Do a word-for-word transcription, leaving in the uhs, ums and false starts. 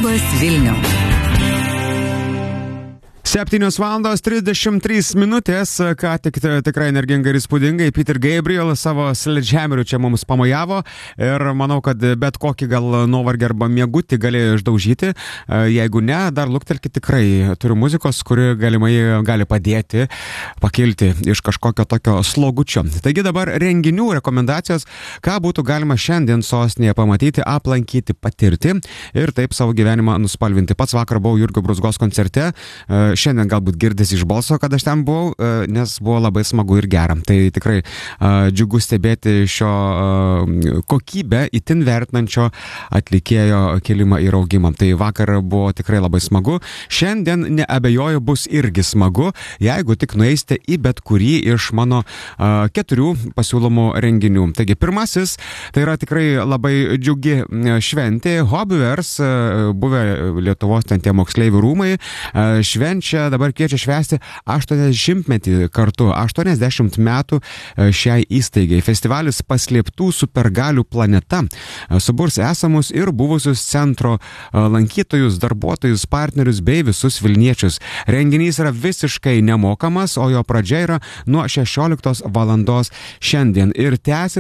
Arturas Vilniaus. septynios valandos trisdešimt trys minutės, ką tik tikrai energingai ir įspūdingai Peter Gabriel savo sledgehammeriu čia mums pamojavo ir manau, kad bet kokį gal nuovargį arba miegutį galėjo išdaužyti. Jeigu ne, dar luktelkit, tikrai turiu muzikos, kuri galimai gali padėti pakilti iš kažkokio tokio slogučio. Taigi dabar renginių rekomendacijos, ką būtų galima šiandien sostinėje pamatyti, aplankyti, patirti ir taip savo gyvenimą nuspalvinti. Pats vakar buvau Jurgio Brūzgos koncerte. Šiandien galbūt girdisi iš balso, kad aš ten buvau, nes buvo labai smagu ir gera. Tai tikrai džiugu stebėti šio kokybę itin vertinančio atlikėjo kilimą ir augimą. Tai vakar buvo tikrai labai smagu. Šiandien neabejoju bus irgi smagu, jeigu tik nueisite į bet kurį iš mano keturių pasiūlomų renginių. Taigi pirmasis, tai yra tikrai labai džiugi šventė. Hobbyverse, buvę Lietuvos ten tie moksleivių rūmai, švenčia dabar kviečia švęsti aštuoniasdešimtmetį kartu, aštuoniasdešimt metų šiai įstaigai. Festivalis Paslėptų supergalių planeta suburs esamus ir buvusius centro lankytojus, darbuotojus, partnerius bei visus vilniečius. Renginys yra visiškai nemokamas, o jo pradžia yra nuo šešioliktos valandos šiandien ir tęsis